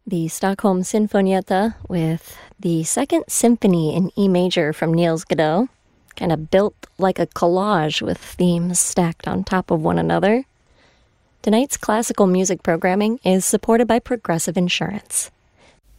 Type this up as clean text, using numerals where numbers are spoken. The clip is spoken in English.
The Stockholm Sinfonietta with the Second Symphony in E major from Niels Godot, kind of built like a collage with themes stacked on top of one another. Tonight's classical music programming is supported by Progressive Insurance.